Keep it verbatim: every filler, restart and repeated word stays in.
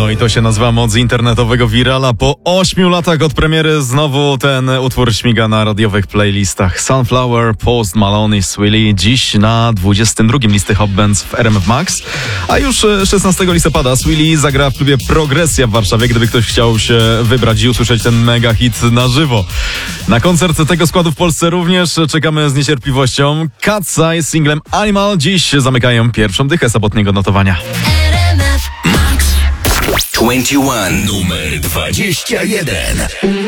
No i to się nazywa moc internetowego wirala. Po ośmiu latach od premiery znowu ten utwór śmiga na radiowych playlistach. Sunflower, Post Malone i Swilly. Dziś na dwudziestym drugim listy Hot Bands w R M F Max. A już szesnastego listopada Swilly zagra w klubie Progresja w Warszawie, gdyby ktoś chciał się wybrać i usłyszeć ten mega hit na żywo. Na koncert tego składu w Polsce również czekamy z niecierpliwością. Cat's z singlem Animal dziś zamykają pierwszą dychę sobotniego notowania. dwadzieścia jeden numer dwadzieścia jeden.